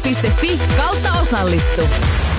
SK-out.fi/osallistu.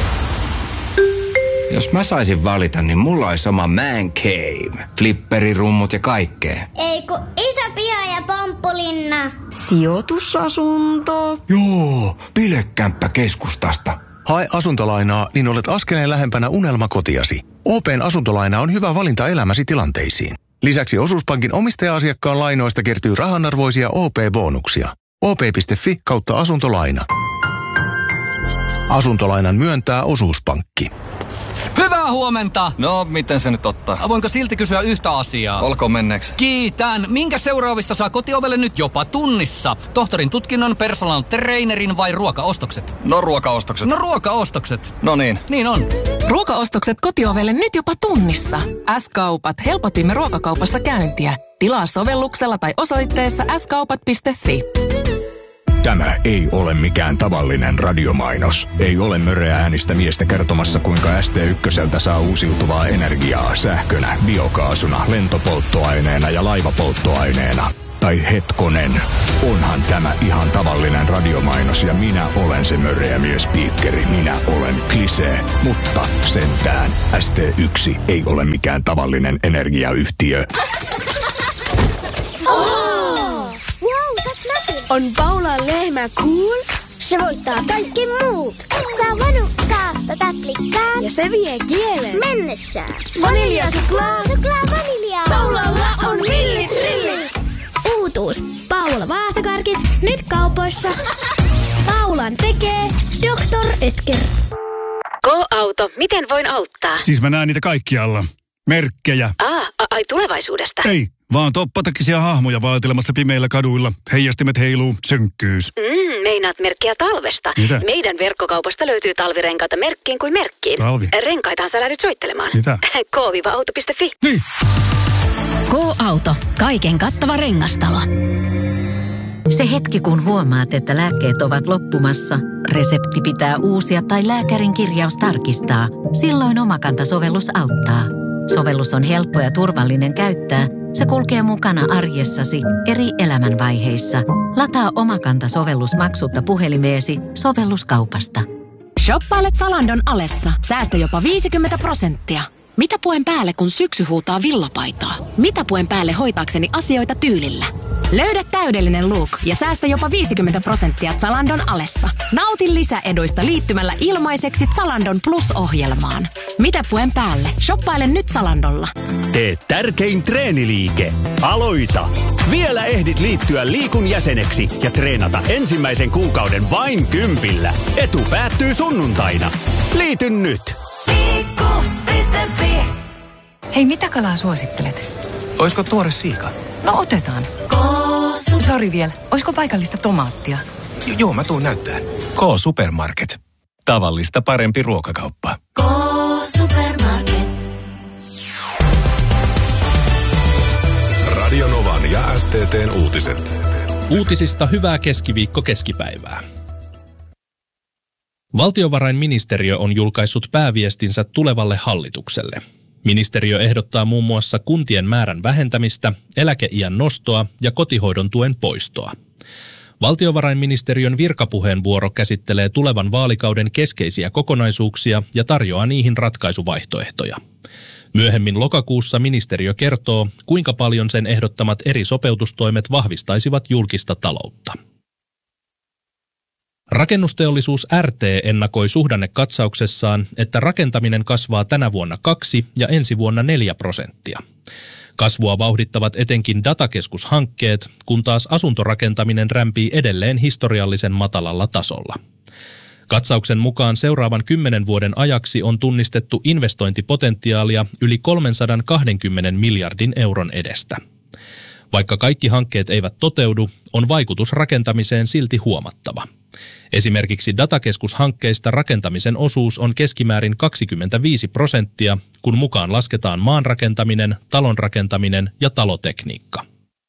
Jos mä saisin valita, niin mulla olisi oma man cave. Flipperirummut ja kaikkea. Ei kun iso piha ja pomppulinna. Sijoitusasunto. Joo, bilekämppä keskustasta. Hae asuntolainaa, niin olet askeleen lähempänä unelmakotiasi. OP:n asuntolaina on hyvä valinta elämäsi tilanteisiin. Lisäksi Osuuspankin omistaja-asiakkaan lainoista kertyy rahanarvoisia OP-bonuksia. op.fi/asuntolaina. Asuntolainan myöntää Osuuspankki. Hyvää huomenta! No, miten se nyt ottaa? Voinko silti kysyä yhtä asiaa? Olkoon menneeksi. Kiitän! Minkä seuraavista saa kotiovelle nyt jopa tunnissa? Tohtorin tutkinnon, personal trainerin vai ruokaostokset? No, ruokaostokset. No, ruokaostokset. No niin. Niin on. Ruokaostokset kotiovelle nyt jopa tunnissa. S-kaupat. Helpotimme ruokakaupassa käyntiä. Tilaa sovelluksella tai osoitteessa skaupat.fi. Tämä ei ole mikään tavallinen radiomainos. Ei ole möreä äänistä miestä kertomassa, kuinka ST1 saa uusiutuvaa energiaa sähkönä, biokaasuna, lentopolttoaineena ja laivapolttoaineena. Tai hetkonen, onhan tämä ihan tavallinen radiomainos ja minä olen se möreä miespiikkeri. Minä olen Klisee, mutta sentään ST1 ei ole mikään tavallinen energiayhtiö. On Paulan lehmä cool? Se voittaa kaikki muut. Saa vanukkaasta täplikkaan. Ja se vie kielen mennessään. Vaniljasuklaa. Suklaa vaniljaa. Paulalla on rillit. Uutuus. Paula vaahtokarkit. Nyt kaupoissa. Paulan tekee Dr. Ötker. Go-auto. Miten voin auttaa? Siis mä näen niitä kaikkialla. Merkkejä. Ai tulevaisuudesta? Ei, vaan toppatakisia hahmoja vaeltelemassa pimeillä kaduilla. Heijastimet heiluu, synkkyys. Meinaat merkkiä talvesta. Mitä? Meidän verkkokaupasta löytyy talvirenkaita merkkiin kuin merkkiin. Talvi? Renkaitahan sä lähdyt soittelemaan. Mitä? K-auto.fi. Niin. K-auto. Kaiken kattava rengastalo. Se hetki, kun huomaat, että lääkkeet ovat loppumassa, resepti pitää uusia tai lääkärin kirjaus tarkistaa. Silloin Omakanta-sovellus auttaa. Sovellus on helppo ja turvallinen käyttää. Se kulkee mukana arjessasi eri elämänvaiheissa. Lataa Omakanta-sovellus maksutta puhelimeesi sovelluskaupasta. Shoppailet Zalandon alessa. Säästä jopa 50%. Mitä puen päälle, kun syksy huutaa villapaitaa? Mitä puen päälle hoitaakseni asioita tyylillä? Löydä täydellinen look ja säästä jopa 50% Zalandon alessa. Nauti lisäeduista liittymällä ilmaiseksi Zalandon Plus-ohjelmaan. Mitä puen päälle? Shoppaile nyt Zalandolla. Tee tärkein treeniliike. Aloita! Vielä ehdit liittyä Liikun jäseneksi ja treenata ensimmäisen kuukauden vain 10. Etu päättyy sunnuntaina. Liity nyt! Liikku.fi. Hei, mitä kalaa suosittelet? Oisko tuore siika? No otetaan. Sori vielä. Oisko paikallista tomaattia? Joo, mä tuun näyttää. K-Supermarket. Tavallista parempi ruokakauppa. K-Supermarket. Radio Novan ja STT:n uutiset. Uutisista hyvää keskipäivää. Valtiovarainministeriö on julkaissut pääviestinsä tulevalle hallitukselle. Ministeriö ehdottaa muun muassa kuntien määrän vähentämistä, eläkeiän nostoa ja kotihoidon tuen poistoa. Valtiovarainministeriön virkapuheenvuoro käsittelee tulevan vaalikauden keskeisiä kokonaisuuksia ja tarjoaa niihin ratkaisuvaihtoehtoja. Myöhemmin lokakuussa ministeriö kertoo, kuinka paljon sen ehdottamat eri sopeutustoimet vahvistaisivat julkista taloutta. Rakennusteollisuus RT ennakoi suhdannekatsauksessaan, että rakentaminen kasvaa tänä vuonna 2% ja ensi vuonna 4%. Kasvua vauhdittavat etenkin datakeskushankkeet, kun taas asuntorakentaminen rämpii edelleen historiallisen matalalla tasolla. Katsauksen mukaan seuraavan 10 vuoden ajaksi on tunnistettu investointipotentiaalia yli 320 miljardin euron edestä. Vaikka kaikki hankkeet eivät toteudu, on vaikutus rakentamiseen silti huomattava. Esimerkiksi datakeskushankkeista rakentamisen osuus on keskimäärin 25%, kun mukaan lasketaan maanrakentaminen, talonrakentaminen ja talotekniikka.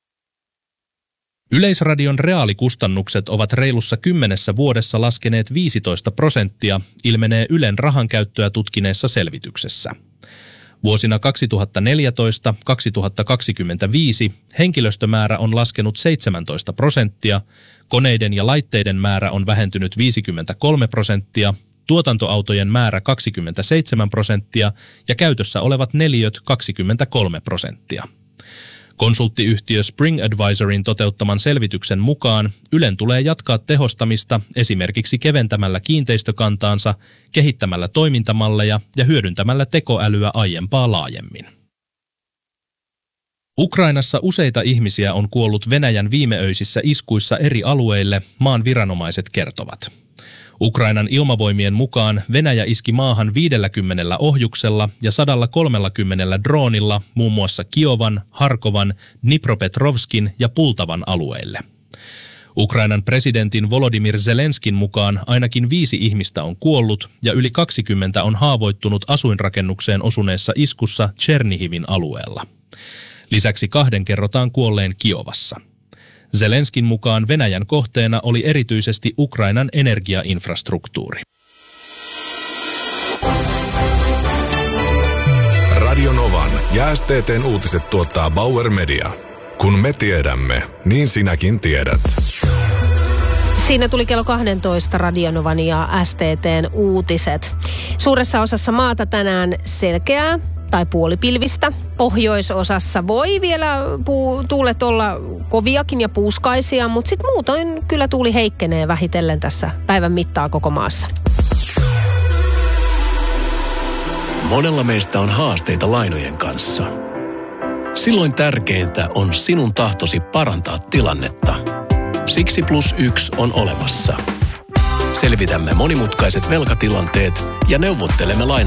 Yleisradion reaalikustannukset ovat reilussa 10 vuodessa laskeneet 15%, ilmenee Ylen rahankäyttöä tutkineessa selvityksessä. Vuosina 2014-2025 henkilöstömäärä on laskenut 17%, koneiden ja laitteiden määrä on vähentynyt 53%, tuotantoautojen määrä 27% ja käytössä olevat neliöt 23%. Konsulttiyhtiö Spring Advisorin toteuttaman selvityksen mukaan Ylen tulee jatkaa tehostamista esimerkiksi keventämällä kiinteistökantaansa, kehittämällä toimintamalleja ja hyödyntämällä tekoälyä aiempaa laajemmin. Ukrainassa useita ihmisiä on kuollut Venäjän viimeöisissä iskuissa eri alueille, maan viranomaiset kertovat. Ukrainan ilmavoimien mukaan Venäjä iski maahan 50 ohjuksella ja 130 droonilla muun muassa Kiovan, Harkovan, Dnipropetrovskin ja Pultavan alueille. Ukrainan presidentin Volodymyr Zelenskin mukaan ainakin 5 ihmistä on kuollut ja yli 20 on haavoittunut asuinrakennukseen osuneessa iskussa Tšernihivin alueella. Lisäksi 2 kerrotaan kuolleen Kiovassa. Zelenskin mukaan Venäjän kohteena oli erityisesti Ukrainan energiainfrastruktuuri. Radio Novan ja STT:n uutiset tuottaa Bauer Media. Kun me tiedämme, niin sinäkin tiedät. Siinä tuli kello 12 Radio Novan ja STT:n uutiset. Suuressa osassa maata tänään selkeää tai puolipilvistä. Pohjoisosassa voi vielä tuulet olla koviakin ja puuskaisia, mutta sitten muutoin kyllä tuuli heikkenee vähitellen tässä päivän mittaa koko maassa. Monella meistä on haasteita lainojen kanssa. Silloin tärkeintä on sinun tahtosi parantaa tilannetta. Siksi +1 on olemassa. Selvitämme monimutkaiset velkatilanteet ja neuvottelemme lainan